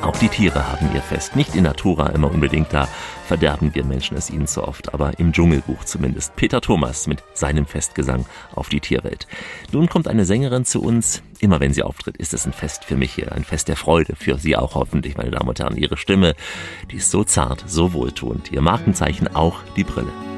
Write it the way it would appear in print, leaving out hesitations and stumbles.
Auch die Tiere haben ihr Fest. Nicht in Natura immer unbedingt, da verderben wir Menschen es ihnen so oft, aber im Dschungelbuch zumindest. Peter Thomas mit seinem Festgesang auf die Tierwelt. Nun kommt eine Sängerin zu uns. Immer wenn sie auftritt, ist es ein Fest für mich hier, ein Fest der Freude, für Sie auch hoffentlich, meine Damen und Herren. Ihre Stimme, die ist so zart, so wohltuend. Ihr Markenzeichen auch die Brille.